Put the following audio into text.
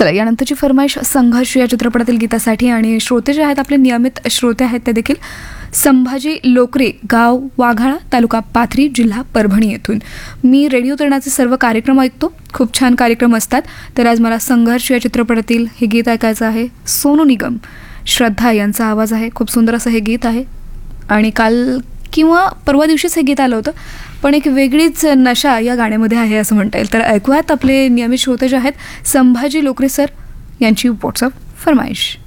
चला, यानंतरची फरमाईश संघर्ष या चित्रपटातील गीतासाठी, आणि श्रोते जे आहेत आपले नियमित श्रोते आहेत ते देखील संभाजी लोकरे, गाव वाघाळा, तालुका पाथरी, जिल्हा परभणी येथून. मी रेडिओ तरुणाचे सर्व कार्यक्रम ऐकतो, खूप छान कार्यक्रम असतात, तर आज मला संघर्ष या चित्रपटातील हे गीत ऐकायचं आहे. सोनू निगम, श्रद्धा यांचा आवाज आहे. खूप सुंदर असं हे गीत आहे आणि काल किंवा परवा दिवशीच हे गीत आलं होतं, पण एक वेगळीच नशा या गाण्यामध्ये आहे असं म्हणता येईल. तर ऐकूयात आपले नियमित श्रोते जे आहेत संभाजी लोकरे सर यांची व्हॉट्सअप फरमाईश.